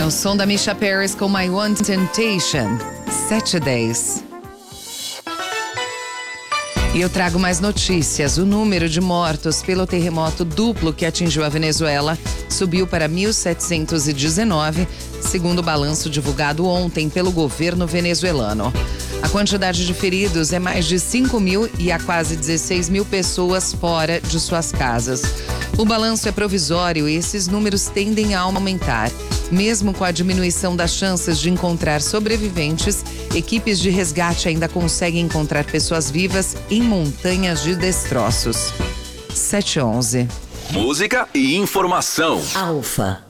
o som da Misha Paris com My One Temptation. 7:10. E eu trago mais notícias. O número de mortos pelo terremoto duplo que atingiu a Venezuela subiu para 1.719, segundo o balanço divulgado ontem pelo governo venezuelano. A quantidade de feridos é mais de 5 mil e há quase 16 mil pessoas fora de suas casas. O balanço é provisório e esses números tendem a aumentar. Mesmo com a diminuição das chances de encontrar sobreviventes, equipes de resgate ainda conseguem encontrar pessoas vivas em montanhas de destroços. 7:11. Música e informação. Alfa.